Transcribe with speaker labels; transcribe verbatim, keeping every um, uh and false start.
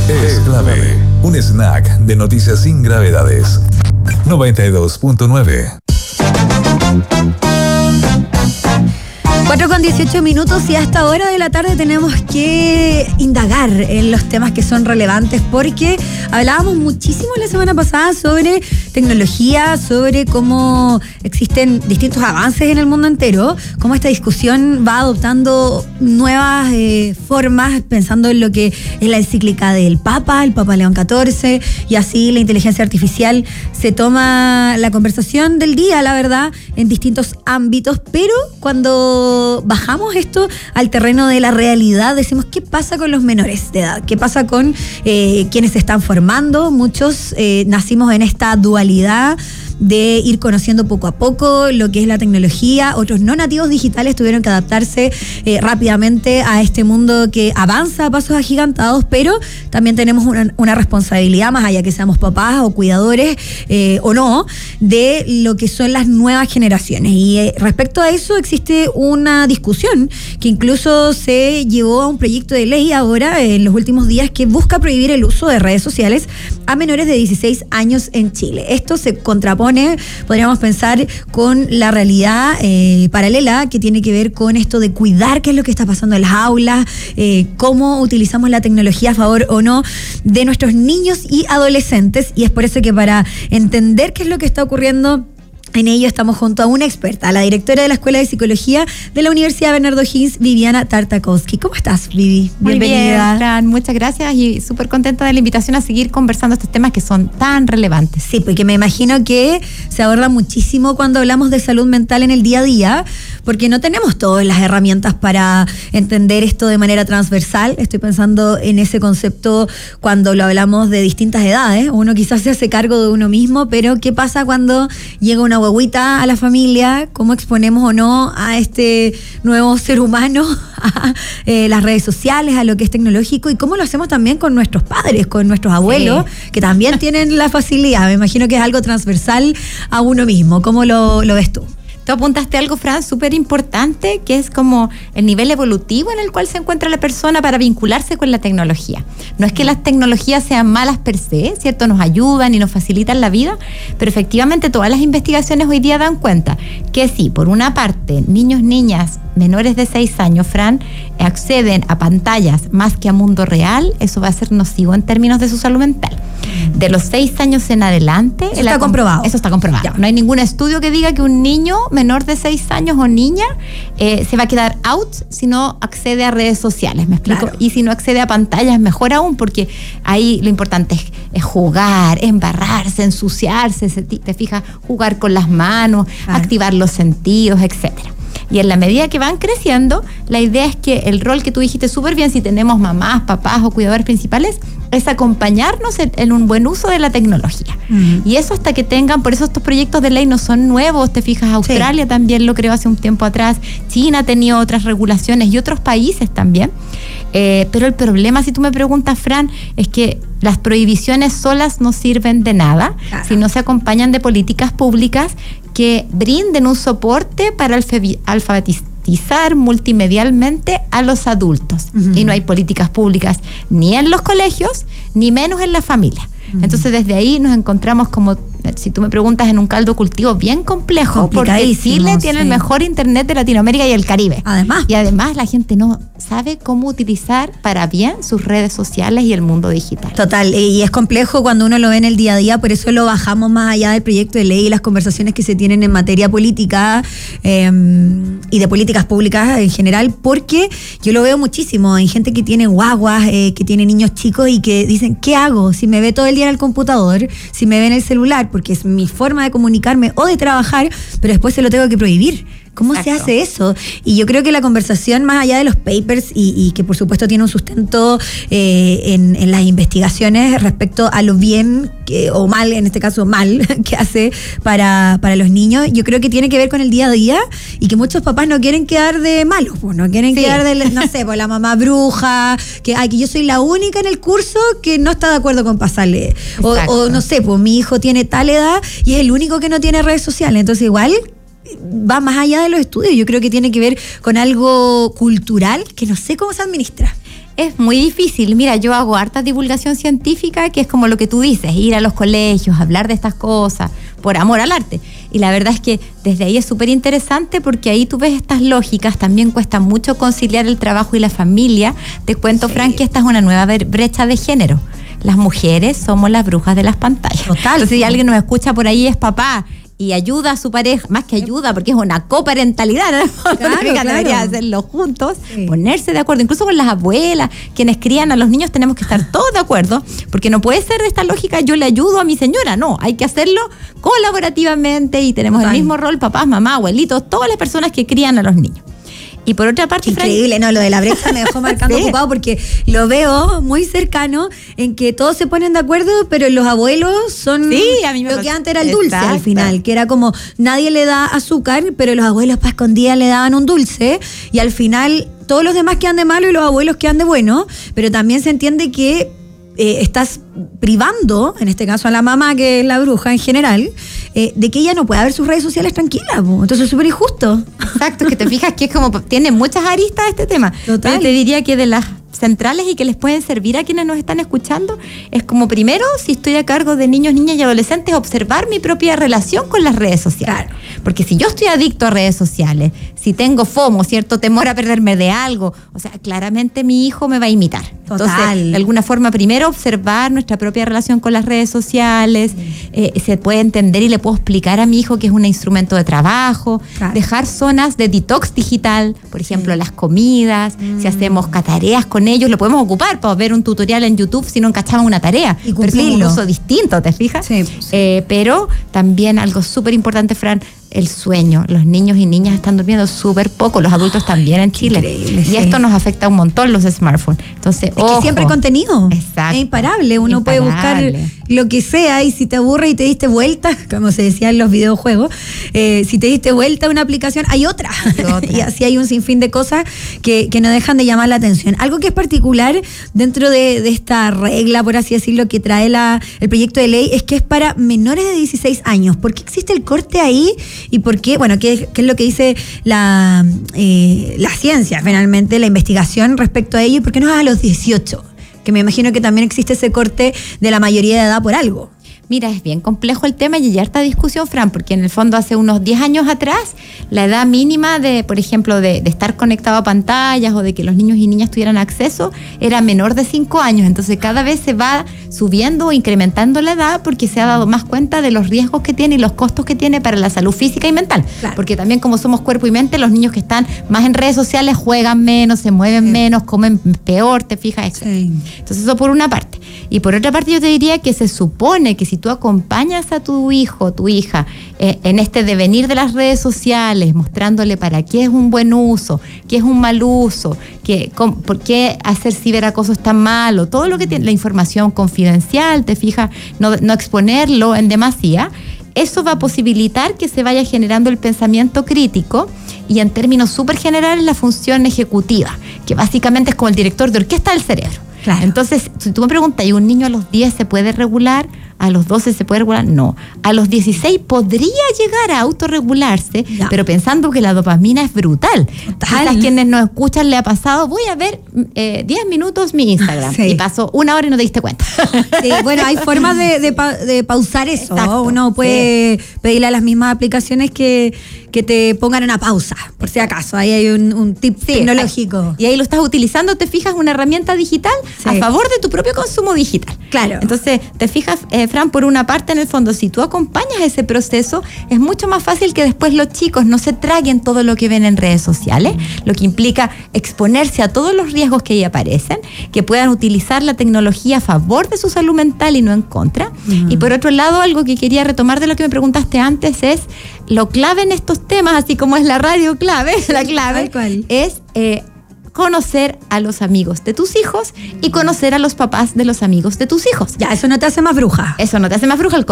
Speaker 1: es clave. Un snack de noticias sin gravedades. noventa y dos punto nueve.
Speaker 2: cuatro con dieciocho minutos y a esta hora de la tarde tenemos que indagar en los temas que son relevantes porque hablábamos muchísimo la semana pasada sobre tecnología, sobre cómo existen distintos avances en el mundo entero, cómo esta discusión va adoptando nuevas eh, formas, pensando en lo que es la encíclica del Papa, el Papa León catorce, y así la inteligencia artificial se toma la conversación del día, la verdad, en distintos ámbitos, pero cuando bajamos esto al terreno de la realidad, decimos, ¿qué pasa con los menores de edad? ¿Qué pasa con eh, quienes se están formando? Muchos eh, nacimos en esta dualidad de ir conociendo poco a poco lo que es la tecnología. Otros no nativos digitales tuvieron que adaptarse eh, rápidamente a este mundo que avanza a pasos agigantados, pero también tenemos una, una responsabilidad, más allá que seamos papás o cuidadores eh, o no, de lo que son las nuevas generaciones. Y eh, respecto a eso existe una discusión que incluso se llevó a un proyecto de ley ahora en los últimos días que busca prohibir el uso de redes sociales a menores de dieciséis años en Chile. Esto se contrapone, podríamos pensar, con la realidad eh, paralela que tiene que ver con esto de cuidar qué es lo que está pasando en las aulas, eh, cómo utilizamos la tecnología a favor o no de nuestros niños y adolescentes, y es por eso que para entender qué es lo que está ocurriendo en ello estamos junto a una experta, la directora de la Escuela de Psicología de la Universidad Bernardo Higgins, Viviana Tartakovsky. ¿Cómo estás, Vivi?
Speaker 3: Muy
Speaker 2: Bienvenida.
Speaker 3: bien, Fran, muchas gracias y súper contenta de la invitación a seguir conversando estos temas que son tan relevantes.
Speaker 2: Sí, porque me imagino que se aborda muchísimo cuando hablamos de salud mental en el día a día, porque no tenemos todas las herramientas para entender esto de manera transversal. Estoy pensando en ese concepto cuando lo hablamos de distintas edades. Uno quizás se hace cargo de uno mismo, pero ¿qué pasa cuando llega una guaguita a la familia? ¿Cómo exponemos o no a este nuevo ser humano a eh, las redes sociales, a lo que es tecnológico? Y cómo lo hacemos también con nuestros padres, con nuestros abuelos, sí, que también tienen la facilidad. Me imagino que es algo transversal a uno mismo. ¿Cómo lo, lo ves tú?
Speaker 3: Tú apuntaste algo, Fran, súper importante, que es como el nivel evolutivo en el cual se encuentra la persona para vincularse con la tecnología. No es que las tecnologías sean malas per se, ¿cierto? Nos ayudan y nos facilitan la vida, pero efectivamente todas las investigaciones hoy día dan cuenta que sí, por una parte, niños, niñas menores de seis años, Fran, acceden a pantallas más que a mundo real, eso va a ser nocivo en términos de su salud mental. De los seis años en adelante...
Speaker 2: Eso está comprobado.
Speaker 3: Eso está comprobado. Ya. No hay ningún estudio que diga que un niño menor de seis años o niña eh, se va a quedar out si no accede a redes sociales, ¿me explico?
Speaker 2: Claro.
Speaker 3: Y si no accede a pantallas, mejor aún, porque ahí lo importante es, es jugar, embarrarse, ensuciarse, se, te fijas, jugar con las manos, claro, activar los sentidos, etcétera. Y en la medida que van creciendo, la idea es que el rol que tú dijiste súper bien, si tenemos mamás, papás o cuidadores principales, es acompañarnos en, en un buen uso de la tecnología. Uh-huh. Y eso hasta que tengan, por eso estos proyectos de ley no son nuevos, te fijas, Australia sí. también lo creó hace un tiempo atrás, China ha tenido otras regulaciones y otros países también. Eh, pero el problema, si tú me preguntas, Fran, es que las prohibiciones solas no sirven de nada, claro, si no se acompañan de políticas públicas que brinden un soporte para alfabe- alfabetizar multimedialmente a los adultos. Uh-huh. Y no hay políticas públicas ni en los colegios, ni menos en la familia. Uh-huh. Entonces, desde ahí nos encontramos como, si tú me preguntas, en un caldo cultivo bien complejo, porque Chile tiene sí. el mejor internet de Latinoamérica y el Caribe.
Speaker 2: Además.
Speaker 3: Y además la gente no sabe cómo utilizar para bien sus redes sociales y el mundo digital.
Speaker 2: Total, y es complejo cuando uno lo ve en el día a día, por eso lo bajamos más allá del proyecto de ley y las conversaciones que se tienen en materia política eh, y de políticas públicas en general, porque yo lo veo muchísimo en gente que tiene guaguas, eh, que tiene niños chicos y que dicen, ¿qué hago? Si me ve todo el día en el computador, si me ve en el celular, porque es mi forma de comunicarme o de trabajar, pero después se lo tengo que prohibir. ¿Cómo Exacto. se hace eso? Y yo creo que la conversación, más allá de los papers, y, y que por supuesto tiene un sustento eh, en, en las investigaciones respecto a lo bien que, o mal, en este caso mal, que hace para, para los niños, yo creo que tiene que ver con el día a día y que muchos papás no quieren quedar de malos, pues no quieren sí. quedar de, no sé, pues la mamá bruja, que, ay, que yo soy la única en el curso que no está de acuerdo con pasarle. O, o no sé, pues mi hijo tiene tal edad y es el único que no tiene redes sociales. Entonces igual va más allá de los estudios. Yo creo que tiene que ver con algo cultural que no sé cómo se administra.
Speaker 3: Es muy difícil. Mira, yo hago harta divulgación científica, que es como lo que tú dices, ir a los colegios, hablar de estas cosas, por amor al arte. Y la verdad es que desde ahí es súper interesante porque ahí tú ves estas lógicas. También cuesta mucho conciliar el trabajo y la familia. Te cuento, sí. Fran, que esta es una nueva brecha de género. Las mujeres somos las brujas de las pantallas.
Speaker 2: Total.
Speaker 3: Entonces, si alguien nos escucha por ahí es papá y ayuda a su pareja, más que ayuda, porque es una coparentalidad, ¿no?
Speaker 2: Claro, claro.
Speaker 3: Debería hacerlo juntos, sí. Ponerse de acuerdo, incluso con las abuelas, quienes crían a los niños, tenemos que estar todos de acuerdo, porque no puede ser de esta lógica, yo le ayudo a mi señora, no, hay que hacerlo colaborativamente y tenemos Total. El mismo rol, papás, mamás, abuelitos, todas las personas que crían a los niños. Y por otra parte,
Speaker 2: increíble, no, lo de la brecha me dejó marcando sí. ocupado porque lo veo muy cercano en que todos se ponen de acuerdo, pero los abuelos son
Speaker 3: sí, a mí me
Speaker 2: lo
Speaker 3: pasa.
Speaker 2: Que antes era el dulce
Speaker 3: Exacto.
Speaker 2: al final, que era como nadie le da azúcar, pero los abuelos para escondidas le daban un dulce y al final todos los demás quedan de malo y los abuelos quedan de bueno, pero también se entiende que eh, estás privando, en este caso a la mamá, que es la bruja en general, eh, de que ella no pueda ver sus redes sociales tranquila, po. Entonces es súper injusto.
Speaker 3: Exacto, que te fijas que es como, tiene muchas aristas este tema.
Speaker 2: Total.
Speaker 3: Pero te diría que de las centrales y que les pueden servir a quienes nos están escuchando, es como primero, si estoy a cargo de niños, niñas y adolescentes, observar mi propia relación con las redes sociales. Claro. Porque si yo estoy adicto a redes sociales, si tengo FOMO, cierto temor a perderme de algo, o sea, claramente mi hijo me va a imitar.
Speaker 2: Total.
Speaker 3: Entonces, de alguna forma, primero observar nuestra propia relación con las redes sociales, sí. eh, se puede entender y le puedo explicar a mi hijo que es un instrumento de trabajo, claro. Dejar zonas de detox digital, por ejemplo, sí. Las comidas, mm. si hacemos tareas con ellos, lo podemos ocupar para ver un tutorial en YouTube si no encachamos una tarea.
Speaker 2: Y cumplirlo.
Speaker 3: Pero es un uso distinto, ¿te fijas?
Speaker 2: Sí, sí.
Speaker 3: Eh, pero también algo súper importante, Fran, el sueño. Los niños y niñas están durmiendo súper poco, los adultos también en Chile.
Speaker 2: Increíble,
Speaker 3: y
Speaker 2: sí.
Speaker 3: Esto nos afecta un montón los smartphones. Entonces,
Speaker 2: es ojo. Que siempre hay contenido.
Speaker 3: Exacto.
Speaker 2: Es imparable. Uno imparable. Puede buscar lo que sea y si te aburre y te diste vuelta, como se decía en los videojuegos, eh, si te diste vuelta a una aplicación, hay otra. Hay otra. Y así hay un sinfín de cosas que, que no dejan de llamar la atención. Algo que es particular dentro de, de esta regla, por así decirlo, que trae la, el proyecto de ley, es que es para menores de dieciséis años. ¿Por qué existe el corte ahí? ¿Y por qué? Bueno, ¿qué, qué es lo que dice la, eh, la ciencia, finalmente, la investigación respecto a ello? ¿Y por qué no es a los dieciocho? Que me imagino que también existe ese corte de la mayoría de edad por algo.
Speaker 3: Mira, es bien complejo el tema y hay harta discusión, Fran, porque en el fondo hace unos diez años atrás, la edad mínima de, por ejemplo, de, de estar conectado a pantallas o de que los niños y niñas tuvieran acceso era menor de cinco años. Entonces cada vez se va subiendo o incrementando la edad porque se ha dado más cuenta de los riesgos que tiene y los costos que tiene para la salud física y mental. Claro. Porque también como somos cuerpo y mente, los niños que están más en redes sociales juegan menos, se mueven sí. menos, comen peor, te fijas, etcétera. Sí. Entonces eso por una parte. Y por otra parte yo te diría que se supone que si tú acompañas a tu hijo o tu hija eh, en este devenir de las redes sociales, mostrándole para qué es un buen uso, qué es un mal uso, qué, con, por qué hacer ciberacoso es tan malo, todo lo que tiene, la información confidencial, te fijas, no, no exponerlo en demasía, eso va a posibilitar que se vaya generando el pensamiento crítico y en términos súper generales la función ejecutiva, que básicamente es como el director de orquesta del cerebro. Claro. Entonces, si tú me preguntas, ¿y un niño a los diez se puede regular? ¿A los doce se puede regular? No. A los dieciséis podría llegar a autorregularse, no. pero pensando que la dopamina es brutal. Total. A quienes nos escuchan le ha pasado, voy a ver eh, diez minutos mi Instagram. Sí. Y pasó una hora y no te diste cuenta.
Speaker 2: Sí, bueno, hay formas de, de, pa, de pausar eso. Exacto. Uno puede sí. pedirle a las mismas aplicaciones que, que te pongan una pausa, por si acaso. Ahí hay un, un tip sí, tecnológico. Exacto.
Speaker 3: Y ahí lo estás utilizando, te fijas, una herramienta digital sí. a favor de tu propio consumo digital.
Speaker 2: Claro.
Speaker 3: Entonces, te fijas, eh, Fran, por una parte, en el fondo, si tú acompañas ese proceso, es mucho más fácil que después los chicos no se traguen todo lo que ven en redes sociales, lo que implica exponerse a todos los riesgos que ahí aparecen, que puedan utilizar la tecnología a favor de su salud mental y no en contra. Uh-huh. Y por otro lado, algo que quería retomar de lo que me preguntaste antes es lo clave en estos temas, así como es la radio clave, sí, la clave es eh, conocer a los amigos de tus hijos y conocer a los papás de los amigos de tus hijos.
Speaker 2: Ya, eso no te hace más bruja.
Speaker 3: Eso no te hace más bruja, al